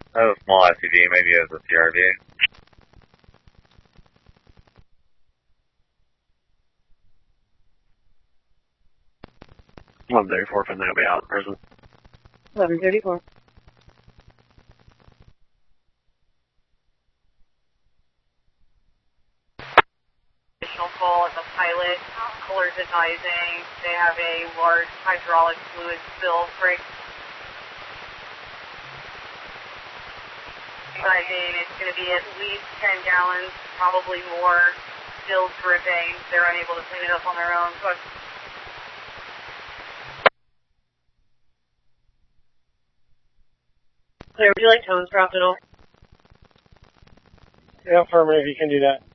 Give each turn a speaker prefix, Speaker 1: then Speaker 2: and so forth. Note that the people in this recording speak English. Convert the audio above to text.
Speaker 1: That was a small SUV, maybe it was a CRV.
Speaker 2: 1134 from that way out in prison.
Speaker 3: 1134.
Speaker 4: Additional call at the pilot, colors advising they have a large hydraulic fluid spill break. Advising it's going to be at least 10 gallons, probably more, still dripping. They're unable to clean it up on their own. But
Speaker 3: Claire, would you like tones dropped at all?
Speaker 2: Yeah, affirmative, you can do that.